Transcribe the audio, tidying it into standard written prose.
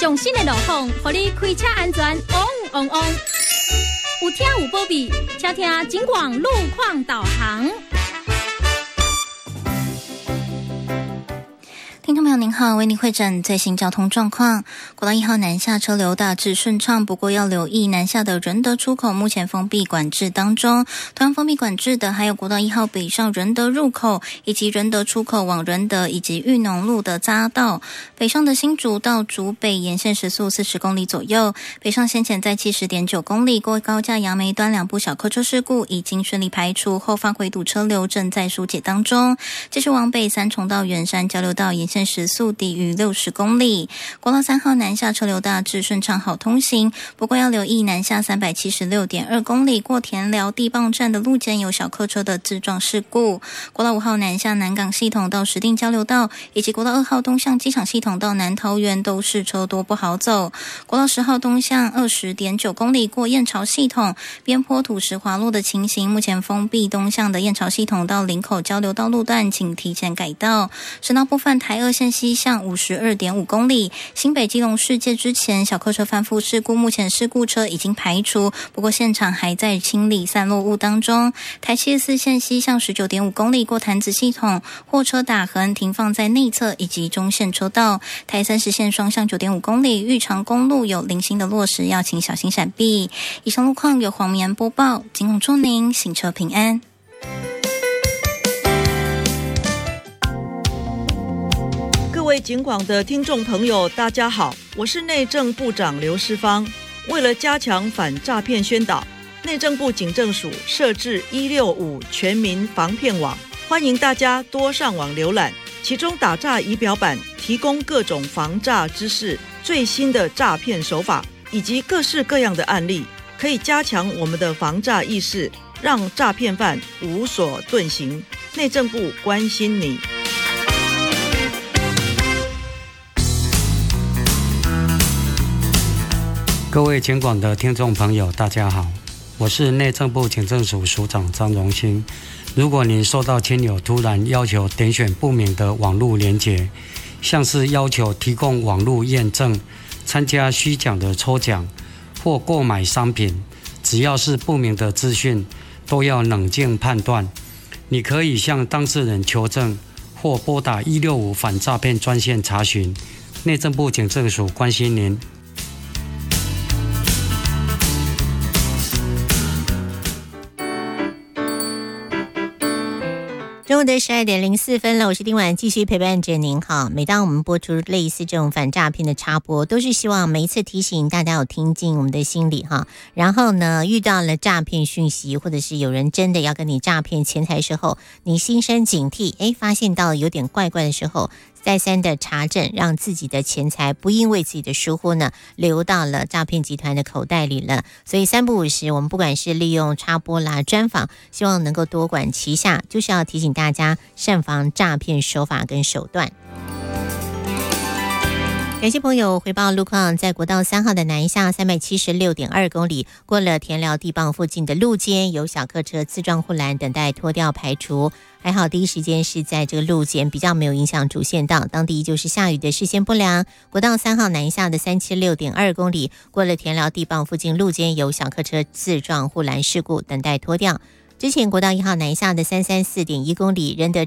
上新的路况，让你开车安全旺旺旺。有听有保庇，请听警广路况导航。 听众朋友您好，为您汇诊最新交通状况。国道1号南下车流大致顺畅，不过要留意南下的仁德出口目前封闭管制当中。同样封闭管制的还有国道1号北上仁德入口，以及仁德出口往仁德以及裕农路的匝道。北上的新竹到竹北沿线时速40公里左右，北上先前在 70.9 公里，过高架杨梅端两部小客车事故已经顺利排除，后方回堵车流正在疏解当中。继续往北三重到圆山交流道沿线时速低于60公里。国道3号南下车流大致顺畅好通行，不过要留意南下 376.2 公里过田寮地磅站的路肩有小客车的自撞事故。国道5号南下南港系统到石碇交流道，以及国道2号东向机场系统到南桃园都是车多不好走。国道10号东向 20.9 公里过燕巢系统，边坡土石滑落的情形，目前封闭东向的燕巢系统到林口交流道路段，请提前改道。省道部分台2线西向 52.5 公里，新北基隆世界之前小客车翻覆事故，目前事故车已经排除，不过现场还在清理散落物当中。台74线西向 19.5 公里过潭子系统，货车打横停放在内侧以及中线车道。台30线双向 9.5 公里玉长公路有零星的落石，要请小心闪避。以上路况由黄明安播报，警广祝您行车平安。 各位警广的听众朋友大家好，我是内政部长刘世芳。为了加强反诈骗宣导，内政部警政署设置165全民防骗网，欢迎大家多上网浏览，其中打诈仪表板提供各种防诈知识、最新的诈骗手法以及各式各样的案例，可以加强我们的防诈意识，让诈骗犯无所遁形。内政部关心你。 各位警广的听众朋友大家好，我是内政部警政署署长张荣兴。如果您收到亲友突然要求点选不明的网络连结，像是要求提供网络验证、参加虚假的抽奖或购买商品，只要是不明的资讯，都要冷静判断。你可以向当事人求证，或拨打165反诈骗专线查询。内政部警政署关心您。 中午的12点04分了，我是丁婉，继续陪伴着您。好，每当我们播出类似这种反诈骗的插播，都是希望每一次提醒大家有听进我们的心里哈。然后呢，遇到了诈骗讯息，或者是有人真的要跟你诈骗钱财时候，你心生警惕，发现到有点怪怪的时候，再三的查证，让自己的钱财不因为自己的疏忽呢，流到了诈骗集团的口袋里了。所以3不5时，我们不管是利用插播啦、专访，希望能够多管齐下，就是要提醒大家慎防诈骗手法跟手段。感谢朋友回报路况，在国道3号的南下 376.2 公里，过了田寮地磅附近的路肩，有小客车自撞护栏等待拖吊排除。还好第一时间是在这个路肩，比较没有影响主线道。当地就是下雨的视线不良。国道3号南下的 376.2 公里，过了田寮地磅附近路肩有小客车自撞护栏事故等待拖吊。之前国道1号南下的334.1公里，仁德